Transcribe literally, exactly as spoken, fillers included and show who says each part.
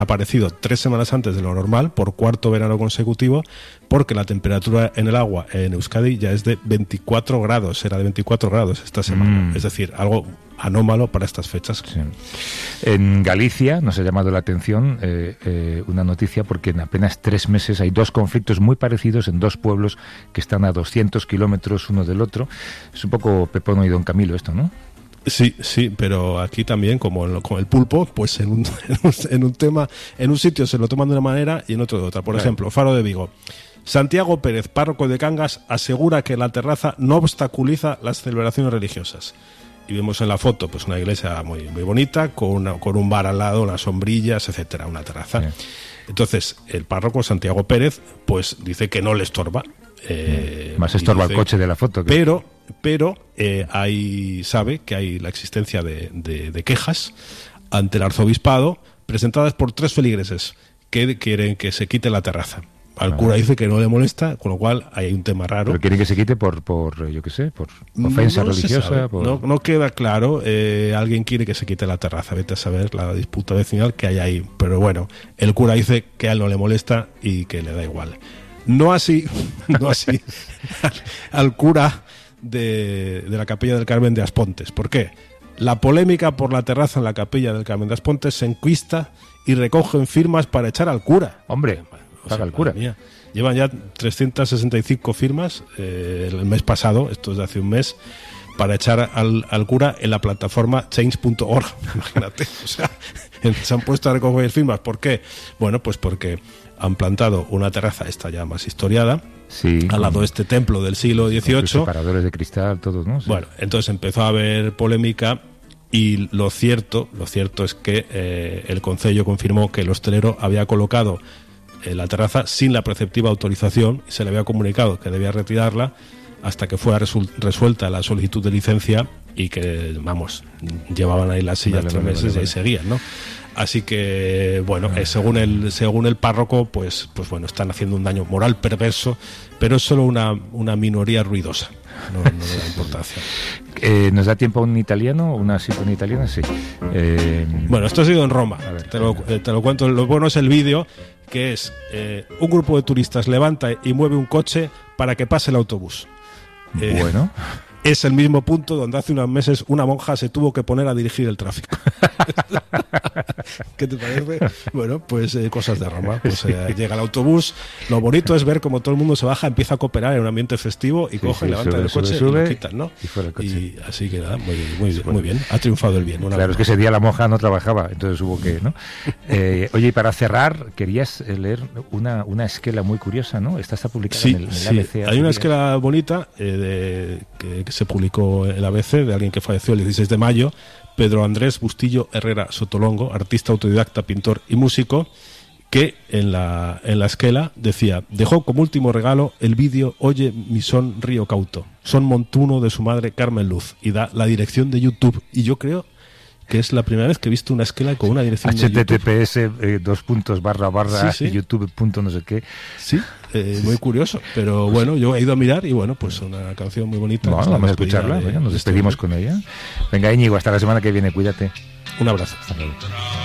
Speaker 1: aparecido tres semanas antes de lo normal, por cuarto verano consecutivo, porque la temperatura en el agua en Euskadi ya es de veinticuatro grados, era de veinticuatro grados esta semana, mm. es decir, algo anómalo para estas fechas.
Speaker 2: Sí. En Galicia nos ha llamado la atención eh, eh, una noticia, porque en apenas tres meses hay dos conflictos muy parecidos en dos pueblos que están a doscientos kilómetros uno del otro. Es un poco Pepono y Don Camilo esto, ¿no?
Speaker 1: Sí, sí, pero aquí también, como en lo, con el pulpo, pues en un, en, un, en un tema, en un sitio se lo toman de una manera y en otro de otra. Por claro. ejemplo, Faro de Vigo. Santiago Pérez, párroco de Cangas, asegura que la terraza no obstaculiza las celebraciones religiosas. Y vemos en la foto pues una iglesia muy, muy bonita, con, una, con un bar al lado, unas sombrillas, etcétera, una terraza. Sí. Entonces, el párroco Santiago Pérez, pues dice que no le estorba.
Speaker 2: Eh, Más estorba dice, el coche de la foto. Que...
Speaker 1: Pero, pero eh, hay, sabe que hay la existencia de, de, de quejas ante el arzobispado presentadas por tres feligreses que quieren que se quite la terraza. Al cura dice que no le molesta, con lo cual hay un tema raro.
Speaker 2: Pero quieren que se quite por, por yo qué sé, por ofensa no, no religiosa. Por...
Speaker 1: No, no queda claro. Eh, alguien quiere que se quite la terraza. Vete a saber la disputa vecinal que hay ahí. Pero bueno, el cura dice que a él no le molesta y que le da igual. No así, no así al, al cura de, de la Capilla del Carmen de Aspontes. ¿Por qué? La polémica por la terraza en la Capilla del Carmen de Aspontes se enquista y recogen firmas para echar al cura.
Speaker 2: Hombre, o sea, al cura.
Speaker 1: Mía, llevan ya trescientas sesenta y cinco firmas eh, el mes pasado, esto es de hace un mes, para echar al, al cura en la plataforma change punto org. Imagínate, o sea, se han puesto a recoger firmas. ¿Por qué? Bueno, pues porque han plantado una terraza, esta ya más historiada, sí, al lado de este templo del siglo dieciocho.
Speaker 2: Separadores de cristal, todos, ¿no? Sí.
Speaker 1: Bueno, entonces empezó a haber polémica y lo cierto, lo cierto es que eh, el concello confirmó que el hostelero había colocado eh, la terraza sin la preceptiva autorización y se le había comunicado que debía retirarla hasta que fuera resu- resuelta la solicitud de licencia y que, vamos, llevaban ahí las sillas vale, tres vale, meses vale, vale. y ahí seguían, ¿no? Así que, bueno, eh, según el según el párroco, pues pues bueno, están haciendo un daño moral perverso, pero es solo una, una minoría ruidosa, no, no le da importancia.
Speaker 2: Eh, ¿Nos da tiempo a un italiano? ¿Una cita en italiana? Sí. Eh...
Speaker 1: Bueno, esto ha sido en Roma, ver, te, lo, eh, te lo cuento. Lo bueno es el vídeo, que es eh, un grupo de turistas levanta y mueve un coche para que pase el autobús.
Speaker 2: Eh, bueno...
Speaker 1: Es el mismo punto donde hace unos meses una monja se tuvo que poner a dirigir el tráfico. ¿Qué te parece? Bueno, pues eh, cosas de Roma. Pues eh, llega el autobús. Lo bonito es ver cómo todo el mundo se baja, empieza a cooperar en un ambiente festivo y sí, coge, sí, levanta sube, el coche sube, sube, y lo quitan, ¿no?
Speaker 2: Y, fuera el coche.
Speaker 1: Y así que nada, muy, muy, muy bien. Ha triunfado el bien. Una
Speaker 2: claro, vez. Es que ese día la monja no trabajaba, entonces hubo que, ¿no? Eh, oye, y para cerrar, querías leer una, una esquela muy curiosa, ¿no? Esta está publicada
Speaker 1: sí,
Speaker 2: en el, en el
Speaker 1: sí.
Speaker 2: A B C.
Speaker 1: Hay una esquela bonita eh, de, que, que se publicó en el A B C de alguien que falleció el dieciséis de mayo, Pedro Andrés Bustillo Herrera Sotolongo, artista autodidacta, pintor y músico, que en la, en la esquela decía: dejó como último regalo el vídeo Oye mi son río cauto, son montuno de su madre Carmen Luz, y da la dirección de YouTube. Y yo creo que es la primera vez que he visto una esquela con una dirección
Speaker 2: H T T P
Speaker 1: de
Speaker 2: S
Speaker 1: YouTube.
Speaker 2: Eh, dos puntos barra barra sí, sí. YouTube punto no sé qué.
Speaker 1: Sí, eh, muy curioso. Pero bueno, yo he ido a mirar y bueno, pues una canción muy bonita.
Speaker 2: Bueno, vamos a escucharla, de, venga, nos despedimos este con ella. Venga, Íñigo, hasta la semana que viene, cuídate.
Speaker 1: Un abrazo.
Speaker 2: Hasta luego.